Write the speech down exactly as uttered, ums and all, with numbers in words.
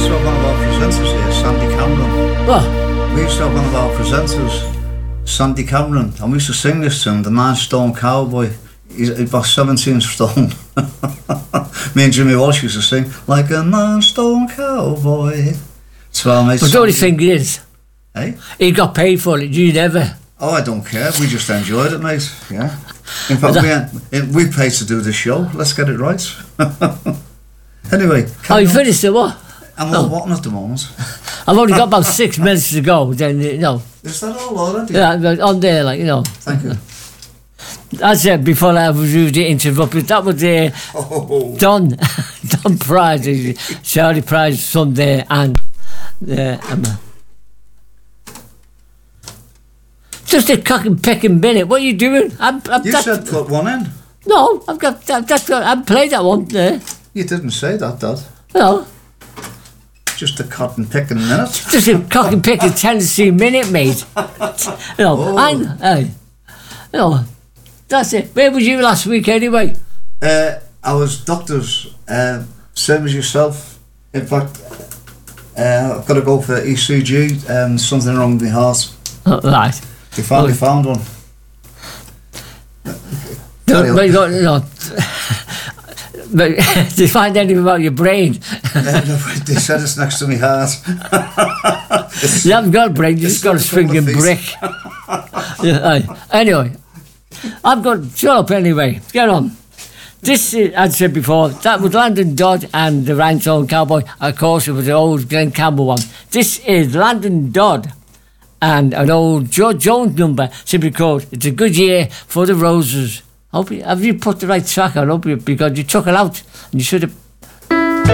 used to have one of our presenters here, Sandy Cameron. What? We used to have one of our presenters, Sandy Cameron, and we used to sing this to him, the Nine Stone Cowboy. He's about seventeen stone. Me and Jimmy Walsh used to sing, like a nine stone cowboy. So our mate But the only thing is, hey? he got paid for it, you never. Oh, I don't care, we just enjoyed it, mate. Yeah. In fact, we, we paid to do this show, let's get it right. Anyway. Oh, you finished it, what? I'm all rotten at the moment. I've only got about six minutes to go, then, you know. Is that all already? Yeah, but on there, like, you know. Thank you. I said before I was rudely interrupted, that was uh, Oh. Don, Don Price, Charlie Price's son there, and uh, Emma. Just a cock and pecking minute. What are you doing? I'm, I'm You that, said put one in. no. I've got that, that's got, I've played that one there. You didn't say that, Dad. No, Just a cotton picking minute. just a cock and pecking Tennessee minute, mate. You know, Oh. I, uh, you know, that's it. Where was you last week anyway? Uh, I was doctors, uh, same as yourself. In fact, uh, I've got to go for E C G. Um, something wrong with my heart. Oh, right. They finally Oh. found one. Don't, Carry on. but you got, you know, but did you find anything about your brain? Uh, no, they said it's next to my heart. It's- You haven't got a brain, you It's just got a got a couple swinging of brick. Yeah, aye. Anyway, I've got, shut up anyway, get on. This, is, as I said before, that was Landon Dodd and the Rhinestone Cowboy. Of course, it was the old Glenn Campbell one. This is Landon Dodd and an old George Jones number, simply called It's a Good Year for the Roses. Hope you, have you put the right track on? Hope you, because you took it out and you should have